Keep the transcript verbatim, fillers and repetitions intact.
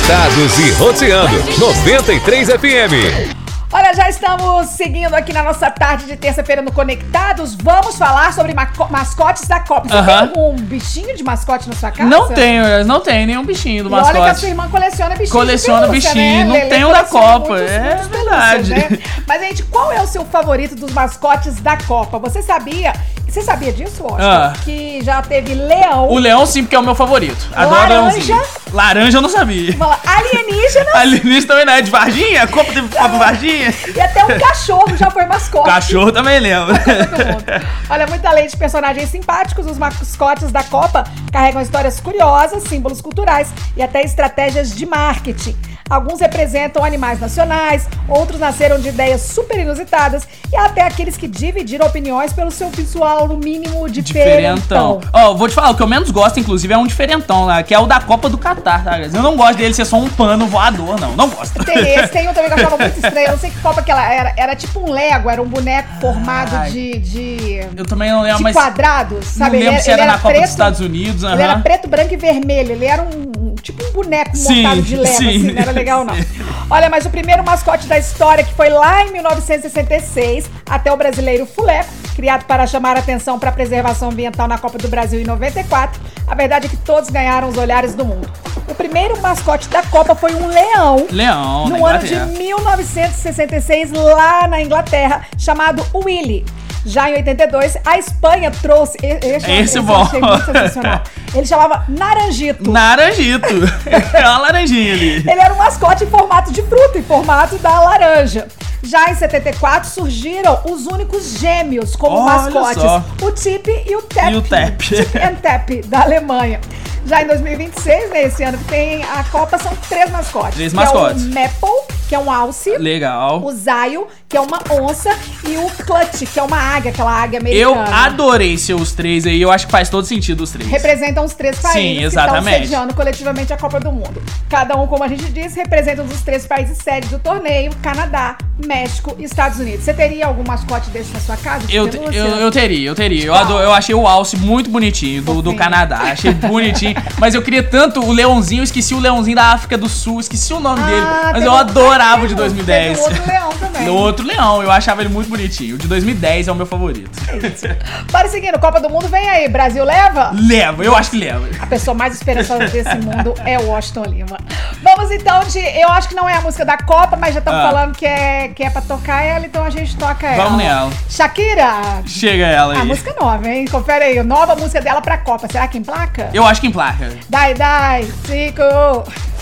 Conectados e roteando noventa e três F M. Olha, já estamos seguindo aqui na nossa tarde de terça-feira no Conectados. Vamos falar sobre mascotes da Copa. Você Aham. tem algum bichinho de mascote na sua casa? Não tenho, eu não tenho nenhum bichinho do E olha que a mascote. sua irmã coleciona bichinho. Coleciona de pelúcia, bichinho, né? não Lelê tem um da coleciona Copa, muitos- é muitos verdade. pelúcias, né? Mas, gente, qual é o seu favorito dos mascotes da Copa? Você sabia? Você sabia disso, Washington? Ah. Que já teve leão, O leão sim, porque é o meu favorito. Adoro Laranja. leãozinho. Laranja eu não sabia. fala, alienígena Alienígena também não é de Varginha? A Copa teve Copa Varginha? e até um cachorro já foi mascote. Cachorro também lembra. Todo mundo. Olha, muito além de personagens simpáticos, os mascotes da Copa carregam histórias curiosas, símbolos culturais e até estratégias de marketing. Alguns representam animais nacionais, outros nasceram de ideias super inusitadas e até aqueles que dividiram opiniões pelo seu visual, no mínimo, diferentão. Diferentão. Ó, vou te falar, o que eu menos gosto, inclusive, é um diferentão, né? Que é o da Copa do Catar, tá? Eu não gosto dele ser só um pano voador, não. Não gosto. Tem esse, tem um também que eu achava muito estranho. Eu não sei que Copa que ela era. Era tipo um Lego, era um boneco formado Ai. de, de, Eu também não lembro, de mas quadrados, sabe? não lembro Ele- se era ele na Copa preto, dos Estados Unidos. Ele era aham. preto, branco e vermelho. Ele era um, um- tipo um boneco Sim, montado de Lego, sim. assim, não era legal não. Olha, mas o primeiro mascote da história, que foi lá em mil novecentos e sessenta e seis, até o brasileiro Fuleco, criado para chamar a atenção para a preservação ambiental na Copa do Brasil em noventa e quatro, a verdade é que todos ganharam os olhares do mundo. O primeiro mascote da Copa foi um leão, Leão, no na ano de Inglaterra. mil novecentos e sessenta e seis, lá na Inglaterra, chamado Willy. Já em oitenta e dois, a Espanha trouxe... e- Esse, Esse eu bom. achei muito sensacional. Ele chamava Naranjito. Naranjito. É uma laranjinha ali. Ele era um mascote em formato de fruta, em formato da laranja. Já em setenta e quatro surgiram os únicos gêmeos como Olha mascotes, só. o Tip e o Tap. E o Tap. Tip and Tap, da Alemanha. Já em dois mil e vinte e seis, né, esse ano que tem a Copa, são três mascotes. Três que mascotes. É o Maple, que é um alce. Legal. O Zayo, que é uma onça. E o Clutch, que é uma águia, aquela águia Eu americana. adorei ser os três aí, eu acho que faz todo sentido os três. Representam os três países Sim, que exatamente. estão sediando coletivamente a Copa do Mundo. Cada um, como a gente disse, representa os três países sedes do torneio: Canadá, México e Estados Unidos. Você teria algum mascote desse na sua casa? de Eu, pelúcia? eu, eu teria, eu teria. Eu, Qual? ado- eu achei o alce muito bonitinho, do, do Fofinho. Canadá. Achei bonitinho. Mas eu queria tanto o leãozinho, eu esqueci o leãozinho da África do Sul, esqueci o nome dele. Ah, Mas teve eu um- adorava ah, o de teve dois mil e dez. teve um outro leão também. No outro leão, eu achava ele muito bonitinho. O de dois mil e dez é o meu favorito. Bora seguindo, Copa do Mundo vem aí. Brasil leva? Leva, eu acho que leva. A pessoa mais esperançosa desse mundo é o Washington Lima. Vamos então de... Eu acho que não é a música da Copa, mas já estamos Ah. falando que é, que é pra tocar ela, então a gente toca ela. Vamos nela. Shakira. Chega ela aí. A música nova, hein? Confere aí. Nova música dela pra Copa. Será que emplaca? Eu acho que emplaca. Dai, dai, Zico.